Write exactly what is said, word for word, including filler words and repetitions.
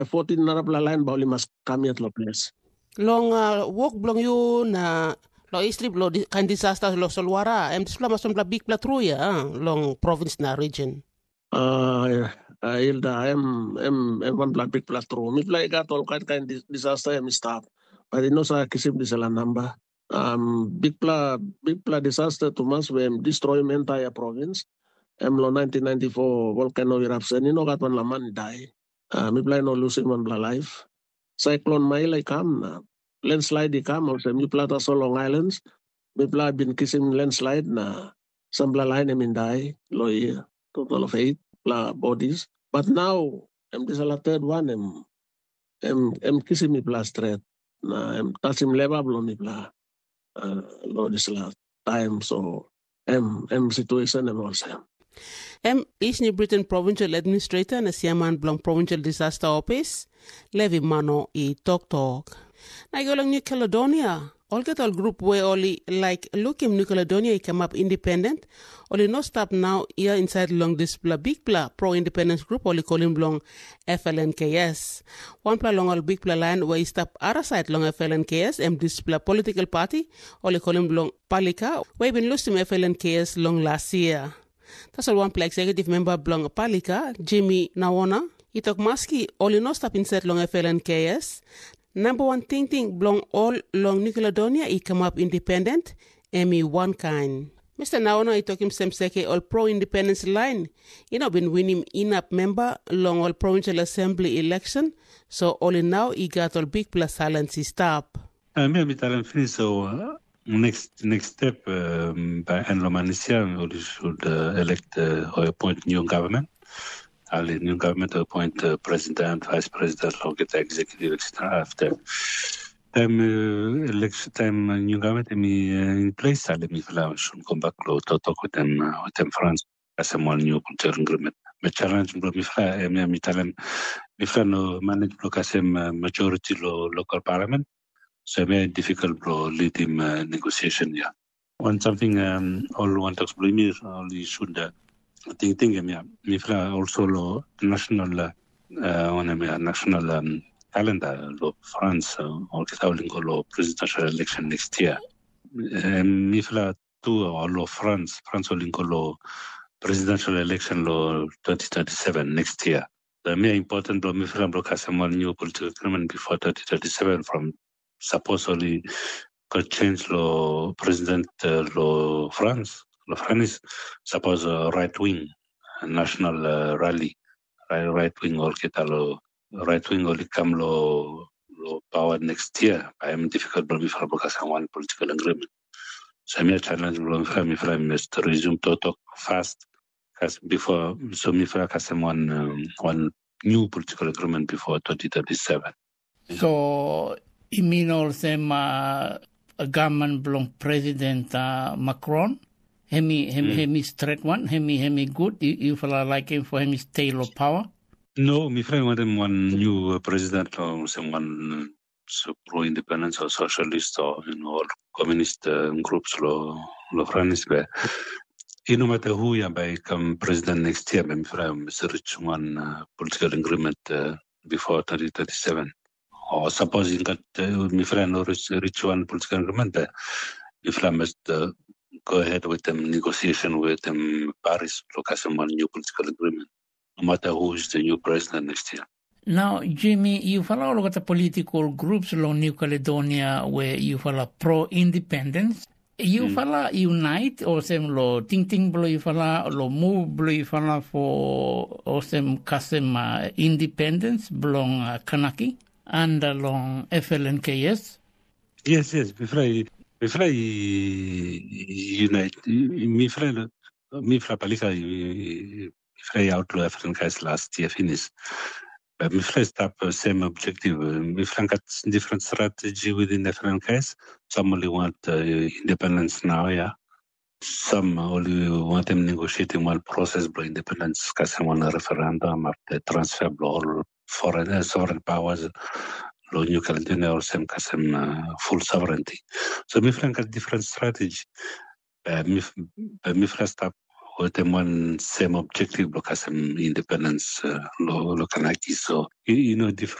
fourteen na pala line bauli mas kami at lo place. Long uh, walk blong you na lo istrip lo di, kan disaster lo solwara em display masom la big platruya ah, long province na region. Uh, uh, Hilda, em em em one black big platru. Mi play got all kind kind disaster em stop. But no sa kisim di sala namba. Um, big pla big pla disaster to mas we destroy my entire province. Em lo nineteen ninety-four volcano eruption. You know got one laman die. Uh, mi play no losing one bla life. Cyclone Maila come na landslide di come also mi plata so Long Islands. Mi pla bin kisim landslide na sambla line em indai lo year. Total of eight pla bodies. But now, em this is the third one, em, em, em kissing me pla straight. Na em touching level blow me pla. Uh, lo this last time, so em, em situation em also. Em East New Britain Provincial Administrator na siyaman blong Provincial Disaster Office, Levi Mano i Talk Talk. Na igolang New Caledonia, all get all group where only like look in New Caledonia it come up independent, only no stop now here inside long this bla big bla pro-independence group only call him long F L N K S. One pla long all big bla line where he stop other side long F L N K S and this bla political party only call him long Palika where been lost him F L N K S long last year. That's all one pla executive member blong Palika, Jimmy Nawona. He talk maski only no stop inside long F L N K S. Number one thing thing belong all long New Caledonia he come up independent, Emi one kind. Mister Naono he talk him same seke all pro-independence line. He not been winning in-up member long all provincial assembly election, so only now he got all big plus silence he stop. Uh, maybe talent finish so uh, next next step um, by Enlomanisia we should uh, elect uh, or appoint new government. I'll new government appoint uh, president, vice president, or get executive after. Time uh, election time uh, new government me uh, in place. I'll me fly should come back to talk with them uh, with them France as a more new culture agreement. Me challenge me fly me me talent me fly no manage block as a majority lo local parliament. So very difficult to lead him uh, negotiation. Yeah, one something um, all want to explain me only should. Uh, I think think yeah, me fla also lo national uh, on a national um, calendar lo France uh, or kitauling lo presidential election next year. Um, me fla too or lo France France oling lo presidential election lo twenty thirty-seven next year. The more important lo me fla lo kasamol new political agreement before twenty thirty-seven from supposedly could change lo president uh, lo France. The France suppose a right wing a national uh, rally, right, right wing or ketalo right wing or come lo lo power next year. I am difficult but before because I want political agreement. So me challenge lo me from to resume to talk fast because before so me from one um, one new political agreement before twenty thirty-seven. So you mean also uh, a government belong President uh, Macron? Hemi, hemi, mm. hemi straight one, hemi, hemi good. You, you feel like him for hemi stale of power? No, my friend wanted one new uh, president or someone uh, so pro-independence or socialist or you know or communist uh, groups lo lo friends be. You no matter who you become president next year, my friend must reach one uh, political agreement uh, before twenty thirty-seven. Or supposing that uh, my friend no reach, reach one political agreement, uh, my friend must. Uh, go ahead with them negotiation with them Paris look as one new political agreement, no matter who is the new president next year. Now, Jimmy, you follow all the political groups along New Caledonia where you follow pro-independence. You mm. follow unite or some lo ting ting blow you follow lo move blow you follow for or some custom uh, independence belong uh, Kanaki and along F L N K S. Yes, yes, before I Mi fra unite, mi fra mi fra Palika, mi fra outlaw African guys last year finish. But mi fra stop same objective. Mi fra got different strategy within African guys. Some only want uh, independence now, yeah. Some only want them negotiating one process for independence, because one referendum after transfer all foreign uh, sovereign powers. Lo New Caledonia or some some uh, full sovereignty. So mi friend got different strategy. Uh, mi mi friend stop with them one same objective, lo kasem independence, uh, lo lo kanaki. So you, you know different.